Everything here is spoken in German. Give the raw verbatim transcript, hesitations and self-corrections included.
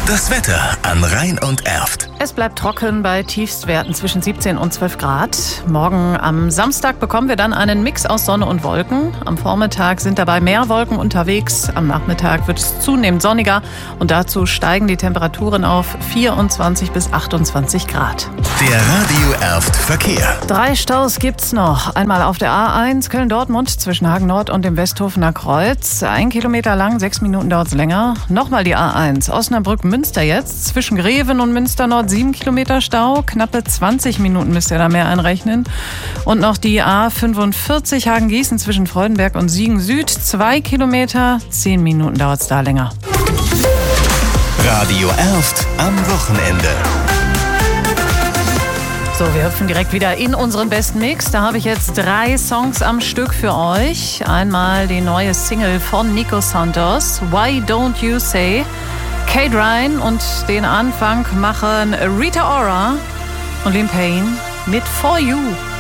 Das Wetter an Rhein und Erft. Es bleibt trocken bei Tiefstwerten zwischen siebzehn und zwölf Grad. Morgen am Samstag bekommen wir dann einen Mix aus Sonne und Wolken. Am Vormittag sind dabei mehr Wolken unterwegs. Am Nachmittag wird es zunehmend sonniger und dazu steigen die Temperaturen auf vierundzwanzig bis achtundzwanzig Grad. Der Radio Erft Verkehr. Drei Staus gibt's noch. Einmal auf der A eins Köln-Dortmund zwischen Hagen Nord und dem Westhofener Kreuz. Ein Kilometer lang, sechs Minuten dauert's länger. Nochmal die A eins Osnabrück-Münster jetzt. Zwischen Greven und Münster Nord sieben Kilometer Stau. Knappe zwanzig Minuten müsst ihr da mehr einrechnen. Und noch die A fünfundvierzig Hagen-Gießen zwischen Freudenberg und Siegen Süd. Zwei Kilometer, zehn Minuten dauert's da länger. Radio Erft am Wochenende. So, wir hüpfen direkt wieder in unseren besten Mix. Da habe ich jetzt drei Songs am Stück für euch. Einmal die neue Single von Nico Santos, Why Don't You Say, Kate Ryan, und den Anfang machen Rita Ora und Liam Payne mit For You.